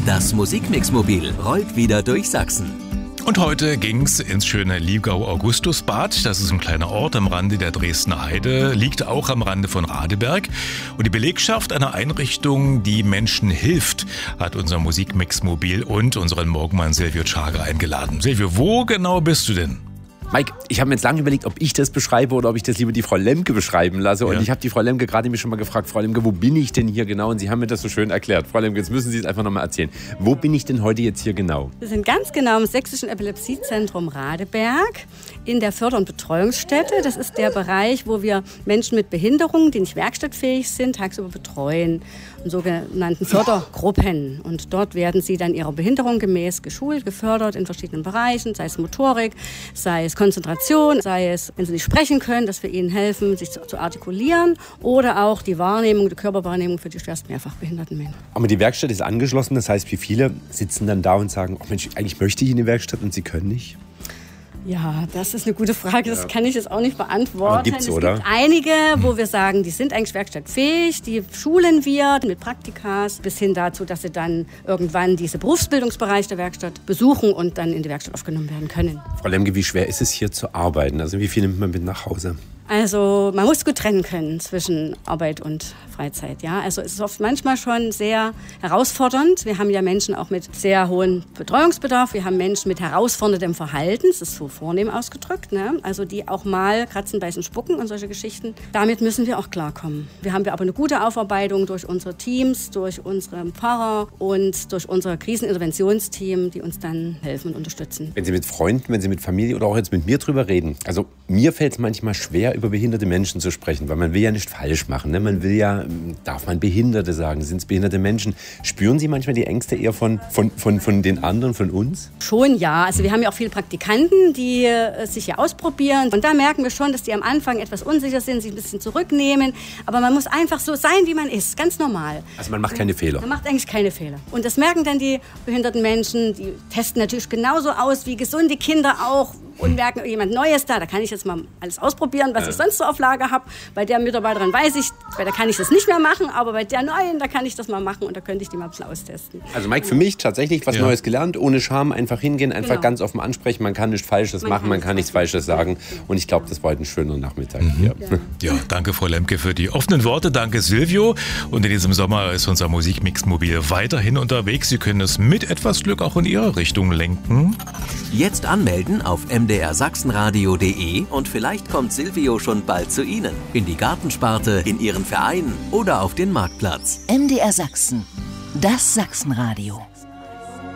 Das Musikmixmobil rollt wieder durch Sachsen. Und heute ging's ins schöne Liebgau-Augustusbad. Das ist ein kleiner Ort am Rande der Dresdner Heide, liegt auch am Rande von Radeberg. Und die Belegschaft einer Einrichtung, die Menschen hilft, hat unser Musikmixmobil und unseren Morgenmann Silvio Tschager eingeladen. Silvio, wo genau bist du denn? Mike, ich habe mir jetzt lange überlegt, ob ich das beschreibe oder ob ich das lieber die Frau Lemke beschreiben lasse. Und ich habe die Frau Lemke gerade nämlich schon mal gefragt, Frau Lemke, wo bin ich denn hier genau? Und Sie haben mir das so schön erklärt. Frau Lemke, jetzt müssen Sie es einfach nochmal erzählen. Wo bin ich denn heute jetzt hier genau? Wir sind ganz genau im Sächsischen Epilepsiezentrum Radeberg in der Förder- und Betreuungsstätte. Das ist der Bereich, wo wir Menschen mit Behinderungen, die nicht werkstattfähig sind, tagsüber betreuen. In sogenannten Fördergruppen. Und dort werden sie dann ihrer Behinderung gemäß geschult, gefördert in verschiedenen Bereichen, sei es Motorik, sei es Konzentration, sei es, wenn sie nicht sprechen können, dass wir ihnen helfen, sich zu artikulieren oder auch die Wahrnehmung, die Körperwahrnehmung für die schwerst mehrfach behinderten Menschen. Aber die Werkstatt ist angeschlossen, das heißt, wie viele sitzen dann da und sagen, oh Mensch, eigentlich möchte ich in die Werkstatt und sie können nicht? Ja, das ist eine gute Frage. Das kann ich jetzt auch nicht beantworten. Aber gibt's, oder? Es gibt einige, wo wir sagen, die sind eigentlich werkstattfähig. Die schulen wir mit Praktikas bis hin dazu, dass sie dann irgendwann diesen Berufsbildungsbereich der Werkstatt besuchen und dann in die Werkstatt aufgenommen werden können. Frau Lemke, wie schwer ist es hier zu arbeiten? Also wie viel nimmt man mit nach Hause? Also man muss gut trennen können zwischen Arbeit und Freizeit. Ja? Also es ist oft manchmal schon sehr herausfordernd. Wir haben ja Menschen auch mit sehr hohem Betreuungsbedarf. Wir haben Menschen mit herausforderndem Verhalten, das ist so vornehm ausgedrückt, ne? Also die auch mal kratzen, beißen, spucken und solche Geschichten. Damit müssen wir auch klarkommen. Wir haben aber eine gute Aufarbeitung durch unsere Teams, durch unsere Pfarrer und durch unser Kriseninterventionsteam, die uns dann helfen und unterstützen. Wenn Sie mit Freunden, wenn Sie mit Familie oder auch jetzt mit mir drüber reden, also mir fällt es manchmal schwer, über behinderte Menschen zu sprechen, weil man will ja nicht falsch machen. Ne? Man will ja, darf man Behinderte sagen, sind es behinderte Menschen? Spüren Sie manchmal die Ängste eher von den anderen, von uns? Schon ja. Also wir haben ja auch viele Praktikanten, die sich ja ausprobieren. Und da merken wir schon, dass die am Anfang etwas unsicher sind, sich ein bisschen zurücknehmen. Aber man muss einfach so sein, wie man ist, ganz normal. Also man macht keine Fehler? Man macht eigentlich keine Fehler. Und das merken dann die behinderten Menschen. Die testen natürlich genauso aus wie gesunde Kinder auch. Und merken, jemand Neues da kann ich jetzt mal alles ausprobieren, was ich sonst so auf Lager habe. Bei der Mitarbeiterin weiß ich, bei der kann ich das nicht mehr machen, aber bei der Neuen, da kann ich das mal machen und da könnte ich die mal ein bisschen austesten. Also Mike, für mich tatsächlich was Neues gelernt, ohne Scham, einfach hingehen, einfach ganz offen ansprechen, man kann nichts Falsches machen, man kann nichts Falsches sagen und ich glaube, das war heute ein schöner Nachmittag hier. Ja, danke Frau Lemke für die offenen Worte, danke Silvio und in diesem Sommer ist unser Musikmixmobil weiterhin unterwegs. Sie können es mit etwas Glück auch in Ihre Richtung lenken. Jetzt anmelden auf mdrsachsenradio.de und vielleicht kommt Silvio schon bald zu Ihnen. In die Gartensparte, in Ihren Verein oder auf den Marktplatz. MDR Sachsen, das Sachsenradio.